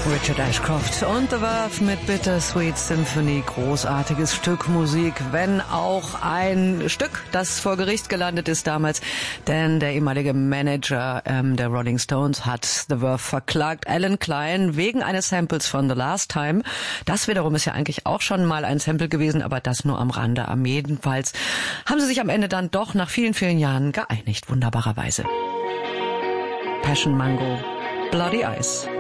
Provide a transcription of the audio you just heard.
Richard Ashcroft und The Verve mit Bittersweet Symphony. Großartiges Stück Musik, wenn auch ein Stück, das vor Gericht gelandet ist damals. Denn der ehemalige Manager der Rolling Stones hat The Verve verklagt, Alan Klein, wegen eines Samples von The Last Time. Das wiederum ist ja eigentlich auch schon mal ein Sample gewesen, aber das nur am Rande. Jedenfalls haben sie sich am Ende dann doch nach vielen, vielen Jahren geeinigt. Wunderbarerweise. Passion Mango, Bloody Eyes.